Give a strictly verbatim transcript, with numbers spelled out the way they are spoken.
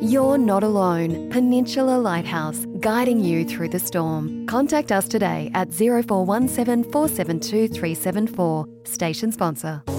You're not alone. Peninsula Lighthouse, guiding you through the storm. Contact us today at zero four one seven, four seven two, three seven four. Station sponsor.